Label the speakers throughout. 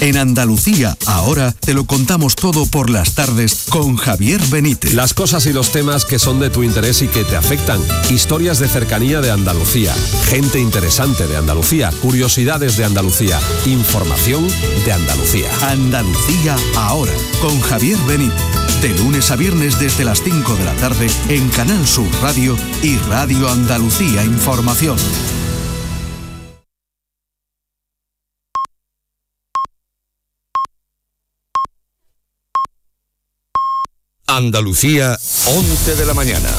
Speaker 1: En Andalucía, ahora te lo contamos todo por las tardes con Javier Benítez.
Speaker 2: Las cosas y los temas que son de tu interés y que te afectan. Historias de cercanía de Andalucía. Gente interesante de Andalucía. Curiosidades de Andalucía. Información de Andalucía.
Speaker 1: Andalucía, ahora, con Javier Benítez. De lunes a viernes desde las 5 de la tarde en Canal Sur Radio y Radio Andalucía Información.
Speaker 3: Andalucía, 11 de la mañana.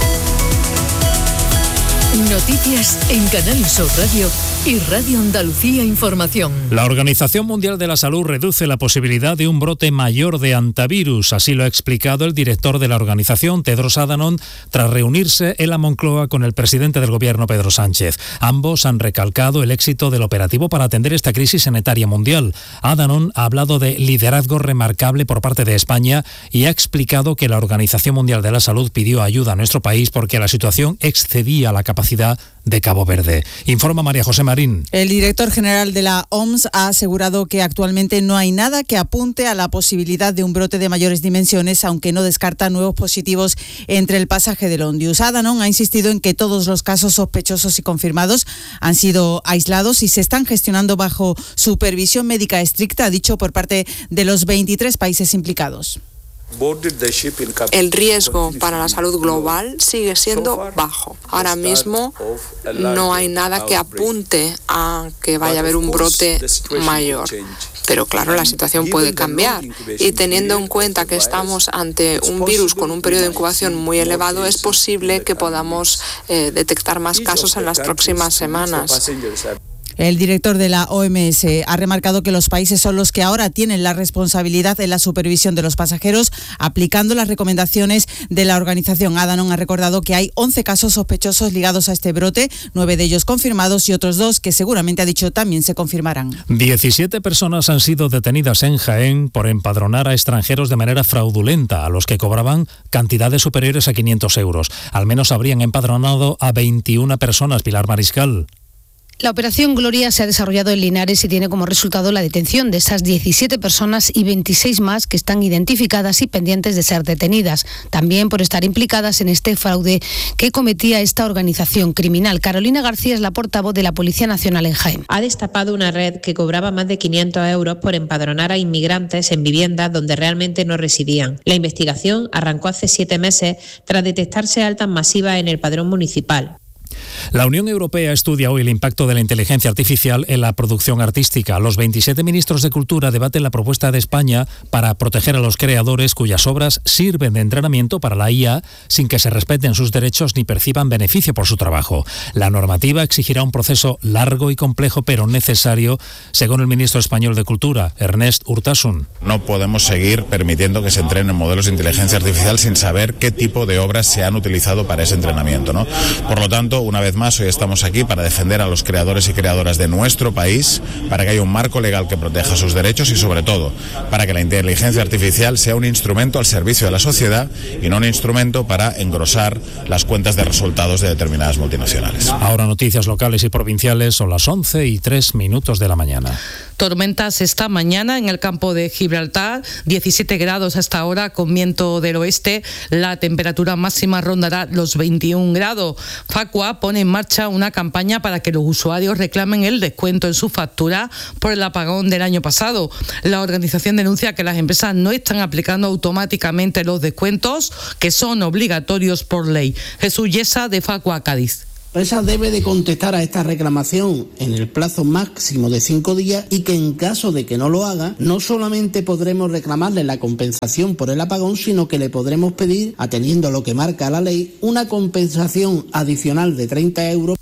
Speaker 4: Noticias en Canal Sur Radio y Radio Andalucía Información.
Speaker 5: La Organización Mundial de la Salud reduce la posibilidad de un brote mayor de hantavirus. Así lo ha explicado el director de la organización, Tedros Adhanom, tras reunirse en la Moncloa con el presidente del gobierno, Pedro Sánchez. Ambos han recalcado el éxito del operativo para atender esta crisis sanitaria mundial. Adhanom ha hablado de liderazgo remarcable por parte de España y ha explicado que la Organización Mundial de la Salud pidió ayuda a nuestro país porque la situación excedía la capacidad de Cabo Verde. Informa María José Marín.
Speaker 6: El director general de la OMS ha asegurado que actualmente no hay nada que apunte a la posibilidad de un brote de mayores dimensiones, aunque no descarta nuevos positivos entre el pasaje del Ondius. Adhanom ha insistido en que todos los casos sospechosos y confirmados han sido aislados y se están gestionando bajo supervisión médica estricta, ha dicho, por parte de los 23 países implicados.
Speaker 7: El riesgo para la salud global sigue siendo bajo. Ahora mismo no hay nada que apunte a que vaya a haber un brote mayor. Pero claro, la situación puede cambiar. Y teniendo en cuenta que estamos ante un virus con un periodo de incubación muy elevado, es posible que podamos detectar más casos en las próximas semanas.
Speaker 6: El director de la OMS ha remarcado que los países son los que ahora tienen la responsabilidad en la supervisión de los pasajeros, aplicando las recomendaciones de la organización. Adhanom ha recordado que hay 11 casos sospechosos ligados a este brote, 9 de ellos confirmados y otros 2 que seguramente, ha dicho, también se confirmarán.
Speaker 5: 17 personas han sido detenidas en Jaén por empadronar a extranjeros de manera fraudulenta, a los que cobraban cantidades superiores a 500 euros. Al menos habrían empadronado a 21 personas, Pilar Mariscal.
Speaker 8: La operación Gloria se ha desarrollado en Linares y tiene como resultado la detención de esas 17 personas y 26 más que están identificadas y pendientes de ser detenidas, también por estar implicadas en este fraude que cometía esta organización criminal. Carolina García es la portavoz de la Policía Nacional en Jaén.
Speaker 9: Ha destapado una red que cobraba más de 500 euros por empadronar a inmigrantes en viviendas donde realmente no residían. La investigación arrancó hace 7 meses tras detectarse altas masivas en el padrón municipal.
Speaker 5: La Unión Europea estudia hoy el impacto de la inteligencia artificial en la producción artística. Los 27 ministros de Cultura debaten la propuesta de España para proteger a los creadores cuyas obras sirven de entrenamiento para la IA sin que se respeten sus derechos ni perciban beneficio por su trabajo. La normativa exigirá un proceso largo y complejo, pero necesario, según el ministro español de Cultura, Ernest Urtasun.
Speaker 10: No podemos seguir permitiendo que se entrenen modelos de inteligencia artificial sin saber qué tipo de obras se han utilizado para ese entrenamiento, ¿no? Por lo tanto, una vez más, hoy estamos aquí para defender a los creadores y creadoras de nuestro país, para que haya un marco legal que proteja sus derechos y, sobre todo, para que la inteligencia artificial sea un instrumento al servicio de la sociedad y no un instrumento para engrosar las cuentas de resultados de determinadas multinacionales.
Speaker 5: Ahora noticias locales y provinciales, son las 11:03 de la mañana.
Speaker 11: Tormentas esta mañana en el campo de Gibraltar, 17 grados hasta ahora con viento del oeste, la temperatura máxima rondará los 21 grados. Facua pone en marcha una campaña para que los usuarios reclamen el descuento en su factura por el apagón del año pasado. La organización denuncia que las empresas no están aplicando automáticamente los descuentos que son obligatorios por ley. Jesús Yesa, de Facua, Cádiz.
Speaker 12: La empresa debe de contestar a esta reclamación en el plazo máximo de 5 días y que en caso de que no lo haga, no solamente podremos reclamarle la compensación por el apagón, sino que le podremos pedir, atendiendo lo que marca la ley, una compensación adicional de 30 euros.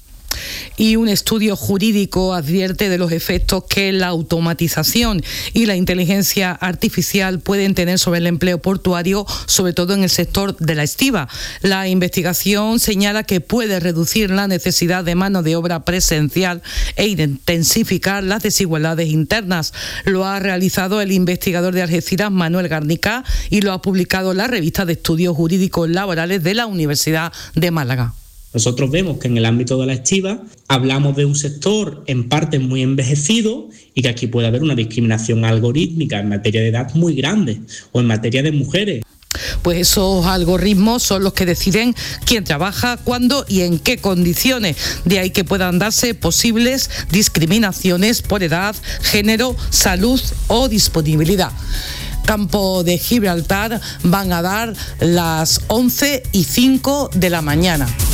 Speaker 11: Y un estudio jurídico advierte de los efectos que la automatización y la inteligencia artificial pueden tener sobre el empleo portuario, sobre todo en el sector de la estiba. La investigación señala que puede reducir la necesidad de mano de obra presencial e intensificar las desigualdades internas. Lo ha realizado el investigador de Algeciras, Manuel Garnica, y lo ha publicado la revista de estudios jurídicos laborales de la Universidad de Málaga.
Speaker 13: Nosotros vemos que en el ámbito de la estiba hablamos de un sector en parte muy envejecido y que aquí puede haber una discriminación algorítmica en materia de edad muy grande o en materia de mujeres.
Speaker 11: Pues esos algoritmos son los que deciden quién trabaja, cuándo y en qué condiciones. De ahí que puedan darse posibles discriminaciones por edad, género, salud o disponibilidad. Campo de Gibraltar van a dar las 11:05 de la mañana.